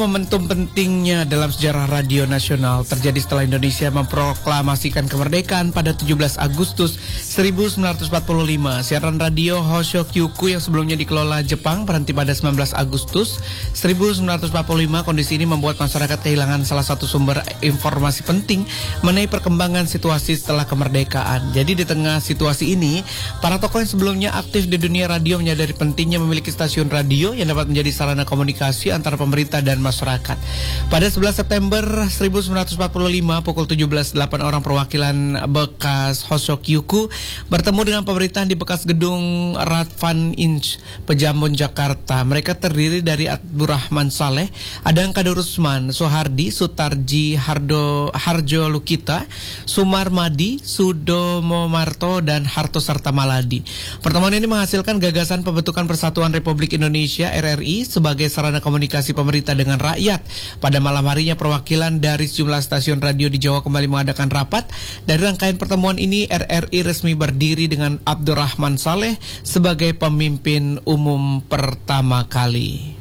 Momentum pentingnya dalam sejarah radio nasional terjadi setelah Indonesia memproklamasikan kemerdekaan pada 17 Agustus 1945. Siaran radio Hoshokyuku yang sebelumnya dikelola Jepang berhenti pada 19 Agustus 1945. Kondisi ini membuat masyarakat kehilangan salah satu sumber informasi penting mengenai perkembangan situasi setelah kemerdekaan. Jadi di tengah situasi ini, para tokoh yang sebelumnya aktif di dunia radio menyadari pentingnya memiliki stasiun radio yang dapat menjadi sarana komunikasi antara pemerintah dan masyarakat. Pada 11 September 1945 pukul 17.08 orang perwakilan bekas Hoshokyuku bertemu dengan pemerintahan di bekas gedung Radvan Inch, Pejambon, Jakarta. Mereka terdiri dari Abdurrahman Saleh, Adang Kadur Usman, Sohardi, Sutarji, Harjo Lukita, Sumar Madi, Sudomo Marto, dan Harto Sarta Maladi. Pertemuan ini menghasilkan gagasan pembentukan Persatuan Republik Indonesia RRI sebagai sarana komunikasi pemerintah dengan rakyat. Pada malam harinya perwakilan dari sejumlah stasiun radio di Jawa kembali mengadakan rapat. Dari rangkaian pertemuan ini RRI resmi berdiri dengan Abdurrahman Saleh sebagai pemimpin umum pertama kali.